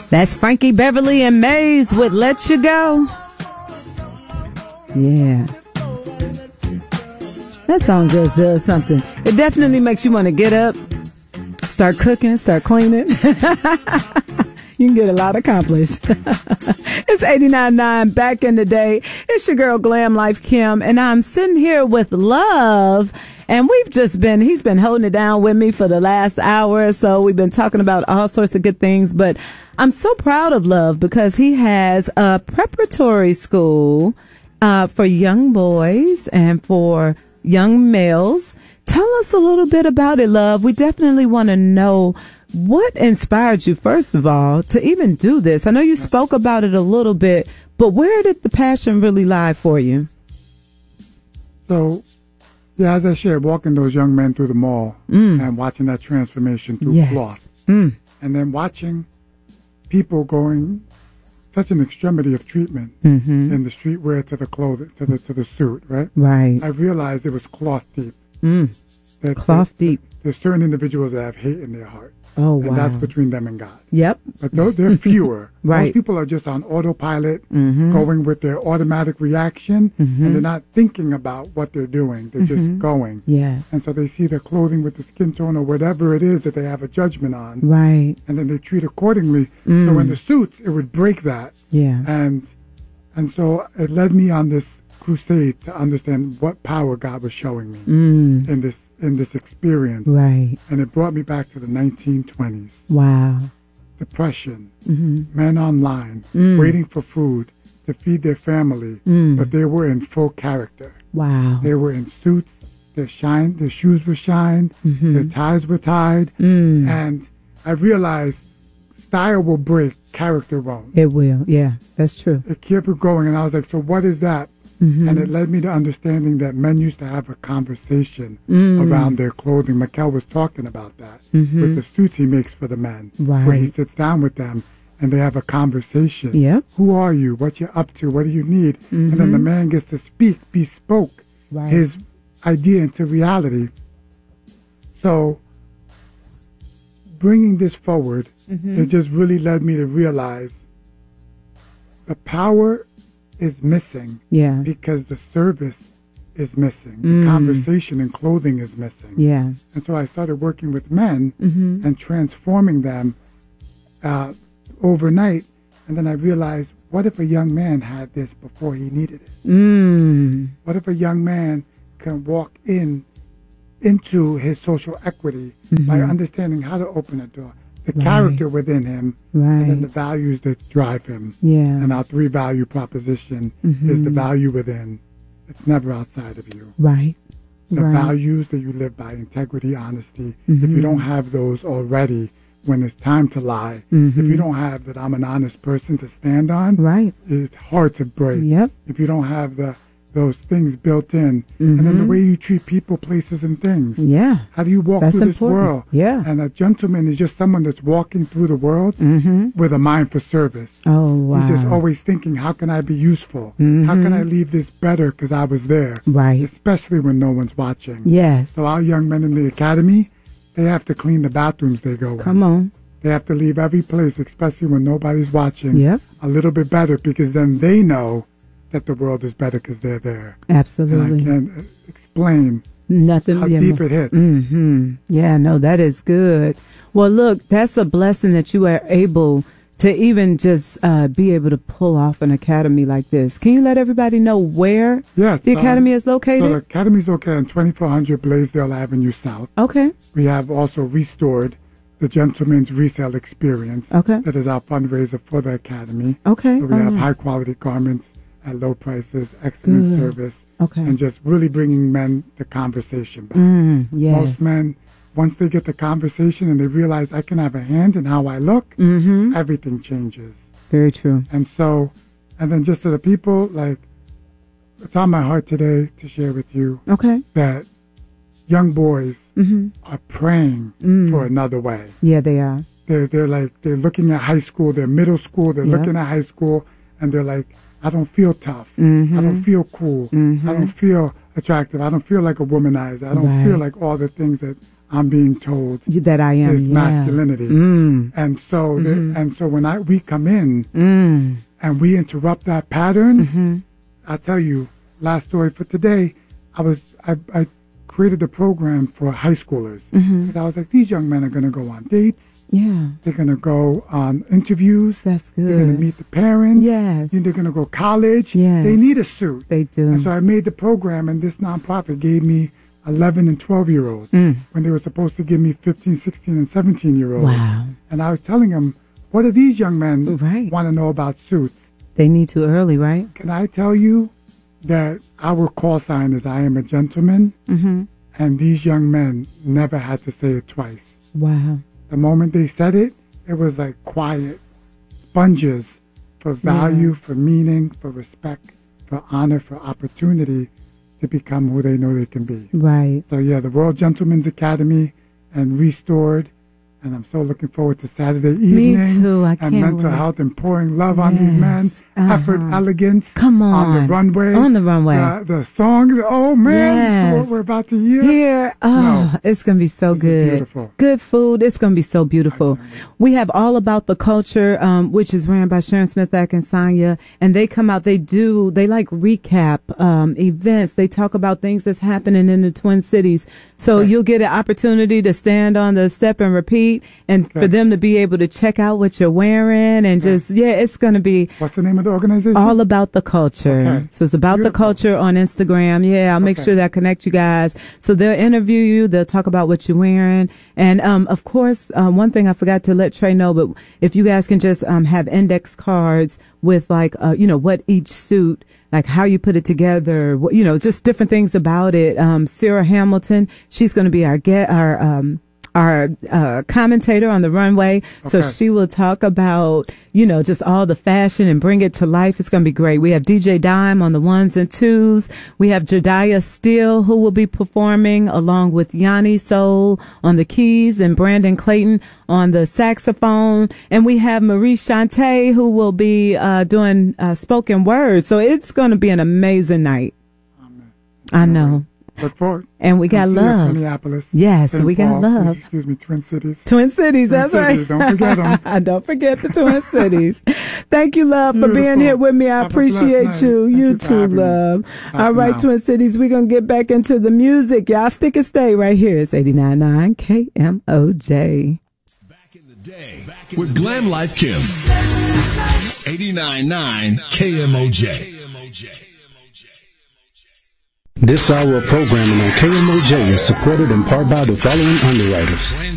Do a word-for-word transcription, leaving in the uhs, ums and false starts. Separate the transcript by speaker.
Speaker 1: That's Frankie Beverly and Maze with Let You Go. Yeah. That song just does something. It definitely makes you want to get up, start cooking, start cleaning. You can get a lot accomplished. It's eighty-nine point nine back in the day. It's your girl Glam Life Kim, and I'm sitting here with Love. And we've just been, he's been holding it down with me for the last hour or so. We've been talking about all sorts of good things, but I'm so proud of Love because he has a preparatory school uh, for young boys and for young males. Tell us a little bit about it, Love. We definitely want to know what inspired you, first of all, to even do this. I know you spoke about it a little bit, but where did the passion really lie for you?
Speaker 2: So, yeah, as I shared, walking those young men through the mall mm. and watching that transformation through
Speaker 1: yes.
Speaker 2: cloth.
Speaker 1: Mm.
Speaker 2: And then watching people going such an extremity of treatment
Speaker 1: mm-hmm.
Speaker 2: in the streetwear to the clothing, to the to the suit, right?
Speaker 1: Right.
Speaker 2: I realized it was cloth deep.
Speaker 1: Mm.
Speaker 2: That
Speaker 1: cloth
Speaker 2: there,
Speaker 1: deep.
Speaker 2: There's certain individuals that have hate in their heart.
Speaker 1: Oh,
Speaker 2: and
Speaker 1: wow.
Speaker 2: that's between them and God.
Speaker 1: Yep.
Speaker 2: But those, they're fewer.
Speaker 1: Right.
Speaker 2: Most people are just on autopilot,
Speaker 1: mm-hmm.
Speaker 2: going with their automatic reaction,
Speaker 1: mm-hmm.
Speaker 2: and they're not thinking about what they're doing. They're
Speaker 1: mm-hmm.
Speaker 2: just going.
Speaker 1: Yes.
Speaker 2: And so they see the clothing with the skin tone or whatever it is that they have a judgment on.
Speaker 1: Right.
Speaker 2: And then they treat accordingly.
Speaker 1: Mm.
Speaker 2: So in the suits, it would break that.
Speaker 1: Yeah.
Speaker 2: And and so it led me on this crusade to understand what power God was showing me
Speaker 1: mm.
Speaker 2: in this in this experience.
Speaker 1: Right.
Speaker 2: And it brought me back to the nineteen twenties.
Speaker 1: Wow.
Speaker 2: Depression,
Speaker 1: mm-hmm.
Speaker 2: men online,
Speaker 1: mm.
Speaker 2: waiting for food to feed their family,
Speaker 1: mm.
Speaker 2: but they were in full character.
Speaker 1: Wow.
Speaker 2: They were in suits, their shine, their shoes were shined,
Speaker 1: mm-hmm.
Speaker 2: their ties were tied,
Speaker 1: mm.
Speaker 2: and I realized style will break, character won't.
Speaker 1: It will, yeah, that's true.
Speaker 2: It kept it going, and I was like, so what is that?
Speaker 1: Mm-hmm.
Speaker 2: And it led me to understanding that men used to have a conversation
Speaker 1: mm.
Speaker 2: around their clothing. Mikkel was talking about that
Speaker 1: mm-hmm.
Speaker 2: with the suits he makes for the men,
Speaker 1: right.
Speaker 2: where he sits down with them and they have a conversation.
Speaker 1: Yep.
Speaker 2: Who are you? What you up to? What do you need?
Speaker 1: Mm-hmm.
Speaker 2: And then the man gets to speak, bespoke
Speaker 1: right.
Speaker 2: his idea into reality. So bringing this forward,
Speaker 1: mm-hmm.
Speaker 2: it just really led me to realize the power is missing
Speaker 1: yeah.
Speaker 2: because the service is missing.
Speaker 1: Mm.
Speaker 2: The conversation and clothing is missing.
Speaker 1: Yeah.
Speaker 2: And so I started working with men
Speaker 1: mm-hmm.
Speaker 2: and transforming them uh, overnight. And then I realized, what if a young man had this before he needed it?
Speaker 1: Mm.
Speaker 2: What if a young man can walk in into his social equity
Speaker 1: mm-hmm.
Speaker 2: by understanding how to open a door? The
Speaker 1: right.
Speaker 2: character within him,
Speaker 1: right.
Speaker 2: and then the values that drive him.
Speaker 1: Yeah.
Speaker 2: And our three value proposition
Speaker 1: mm-hmm.
Speaker 2: is the value within. It's never outside of you.
Speaker 1: Right.
Speaker 2: The
Speaker 1: right.
Speaker 2: values that you live by, integrity, honesty.
Speaker 1: Mm-hmm.
Speaker 2: If you don't have those already, when it's time to lie,
Speaker 1: mm-hmm.
Speaker 2: if you don't have that I'm an honest person to stand on,
Speaker 1: right.
Speaker 2: it's hard to break.
Speaker 1: Yep.
Speaker 2: If you don't have the those things built in,
Speaker 1: mm-hmm.
Speaker 2: and then the way you treat people, places, and things.
Speaker 1: Yeah.
Speaker 2: How do you walk
Speaker 1: that's
Speaker 2: through
Speaker 1: important.
Speaker 2: this world?
Speaker 1: Yeah.
Speaker 2: And a gentleman is just someone that's walking through the world
Speaker 1: mm-hmm.
Speaker 2: with a mind for service.
Speaker 1: Oh, wow.
Speaker 2: He's just always thinking, how can I be useful?
Speaker 1: Mm-hmm.
Speaker 2: How can I leave this better because I was there?
Speaker 1: Right.
Speaker 2: Especially when no one's watching.
Speaker 1: Yes.
Speaker 2: So our young men in the academy, they have to clean the bathrooms they go in.
Speaker 1: Come on.
Speaker 2: They have to leave every place, especially when nobody's watching,
Speaker 1: yep.
Speaker 2: a little bit better because then they know that the world is better because they're there.
Speaker 1: Absolutely.
Speaker 2: And I can't explain
Speaker 1: Nothing.
Speaker 2: how
Speaker 1: yeah,
Speaker 2: deep it hits.
Speaker 1: Mm-hmm. Yeah, no, that is good. Well, look, that's a blessing that you are able to even just uh, be able to pull off an academy like this. Can you let everybody know where
Speaker 2: yes,
Speaker 1: the academy uh, is located?
Speaker 2: So the academy is located on twenty-four hundred Blaisdell Avenue South.
Speaker 1: Okay.
Speaker 2: We have also restored the Gentleman's Resale Experience.
Speaker 1: Okay.
Speaker 2: That is our fundraiser for the academy.
Speaker 1: Okay.
Speaker 2: So we
Speaker 1: oh,
Speaker 2: have
Speaker 1: nice.
Speaker 2: high quality garments at low prices, excellent
Speaker 1: Good.
Speaker 2: service,
Speaker 1: okay.
Speaker 2: and just really bringing men the conversation back.
Speaker 1: Mm, yes.
Speaker 2: Most men, once they get the conversation and they realize I can have a hand in how I look,
Speaker 1: mm-hmm.
Speaker 2: everything changes.
Speaker 1: Very true.
Speaker 2: And so, and then just to the people, like, it's on my heart today to share with you
Speaker 1: okay.
Speaker 2: that young boys
Speaker 1: mm-hmm.
Speaker 2: are praying
Speaker 1: mm.
Speaker 2: for another way.
Speaker 1: Yeah, they are.
Speaker 2: They're, they're like, they're looking at high school, they're middle school, they're
Speaker 1: yep.
Speaker 2: looking at high school, and they're like, I don't feel tough.
Speaker 1: Mm-hmm.
Speaker 2: I don't feel cool.
Speaker 1: Mm-hmm.
Speaker 2: I don't feel attractive. I don't feel like a womanizer. I don't
Speaker 1: right.
Speaker 2: feel like all the things that I'm being told
Speaker 1: that I am
Speaker 2: is
Speaker 1: yeah.
Speaker 2: masculinity.
Speaker 1: Mm.
Speaker 2: And so,
Speaker 1: mm-hmm.
Speaker 2: the, and so when I we come in
Speaker 1: mm.
Speaker 2: and we interrupt that pattern,
Speaker 1: mm-hmm.
Speaker 2: I tell you, last story for today, I was I, I created a program for high schoolers.
Speaker 1: Mm-hmm.
Speaker 2: Because I was like, these young men are going to go on dates.
Speaker 1: Yeah.
Speaker 2: They're going to go on interviews.
Speaker 1: That's good.
Speaker 2: They're going to meet the parents.
Speaker 1: Yes.
Speaker 2: They're going to go college.
Speaker 1: Yes.
Speaker 2: They need a suit.
Speaker 1: They do.
Speaker 2: And so I made the program, and this nonprofit gave me eleven and twelve year olds
Speaker 1: mm.
Speaker 2: when they were supposed to give me fifteen, sixteen, and seventeen year olds.
Speaker 1: Wow.
Speaker 2: And I was telling them, what do these young men
Speaker 1: right.
Speaker 2: want to know about suits?
Speaker 1: They need to early, right?
Speaker 2: Can I tell you that our call sign is I am a gentleman?
Speaker 1: Mm-hmm.
Speaker 2: And these young men never had to say it twice.
Speaker 1: Wow.
Speaker 2: The moment they said it, it was like quiet sponges for value, yeah. for meaning, for respect, for honor, for opportunity to become who they know they can be.
Speaker 1: Right.
Speaker 2: So yeah, the World Gentlemen's Academy and Restored. And I'm so looking forward to Saturday evening.
Speaker 1: Me too. I can't
Speaker 2: And mental
Speaker 1: wait.
Speaker 2: health and pouring love
Speaker 1: yes.
Speaker 2: on these men.
Speaker 1: Uh-huh.
Speaker 2: Effort, elegance.
Speaker 1: Come on.
Speaker 2: On the runway.
Speaker 1: On the runway.
Speaker 2: The, the songs. Oh, man.
Speaker 1: Yes.
Speaker 2: What we're about to hear.
Speaker 1: Here. Oh,
Speaker 2: no.
Speaker 1: It's going to be so
Speaker 2: this
Speaker 1: good.
Speaker 2: Beautiful.
Speaker 1: Good food. It's going to be so beautiful. We have All About the Culture, um, which is ran by Sharon Smith-Ack and Sonya. And they come out, they do, they like recap um, events. They talk about things that's happening in the Twin Cities. So okay. you'll get an opportunity to stand on the step and repeat and okay. for them to be able to check out what you're wearing and okay. just, yeah, it's going to be.
Speaker 2: What's the name of the organization?
Speaker 1: All About the Culture. Okay. So it's About Beautiful. The Culture on Instagram. Yeah, I'll make okay. sure that I connect you guys. So they'll interview you. They'll talk about what you're wearing. And, um, of course, um, one thing I forgot to let Trey know, but if you guys can just, um, have index cards with like, uh, you know, what each suit, like how you put it together, what, you know, just different things about it. Um, Sarah Hamilton, she's going to be our get, our, um, our uh, commentator on the runway. Okay. So she will talk about, you know, just all the fashion and bring it to life. It's going to be great. We have D J Dime on the ones and twos. We have Jediah Steele, who will be performing along with Yanni Soul on the keys and Brandon Clayton on the saxophone. And we have Marie Shante, who will be uh, doing uh, spoken word. So it's going to be an amazing night. Amen. I know.
Speaker 2: Look forward.
Speaker 1: And we got love.
Speaker 2: Minneapolis.
Speaker 1: Yes,
Speaker 2: Saint
Speaker 1: we got
Speaker 2: Paul,
Speaker 1: love.
Speaker 2: Excuse me, Twin Cities.
Speaker 1: Twin Cities,
Speaker 2: Twin
Speaker 1: that's
Speaker 2: Cities.
Speaker 1: right.
Speaker 2: Don't forget them.
Speaker 1: Don't forget the Twin Cities. Thank you, love,
Speaker 2: Beautiful.
Speaker 1: for being here with me. I
Speaker 2: Have
Speaker 1: appreciate you.
Speaker 2: You,
Speaker 1: you too, love. All right, now. Twin Cities, we're going to get back into the music. Y'all stick and stay right here. It's eighty-nine point nine K M O J.
Speaker 3: Back in the day, Back in with the Glam day. Life Kim. eighty-nine point nine K M O J.
Speaker 4: This hour of programming on K M O J is supported in part by the following underwriters.